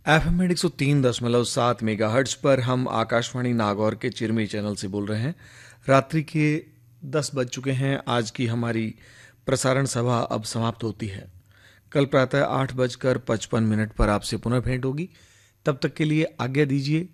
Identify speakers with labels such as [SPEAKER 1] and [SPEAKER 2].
[SPEAKER 1] FM 103.7 megahertz पर हम आकाशवाणी नागौर के चिरमी चैनल से बोल रहे हैं। रात्रि के 10 बज चुके हैं। आज की हमारी प्रसारण सभा अब समाप्त होती है। कल प्रातः 8:55 पर आपसे पुनः भेंट होगी। तब तक के लिए आज्ञा दीजिए।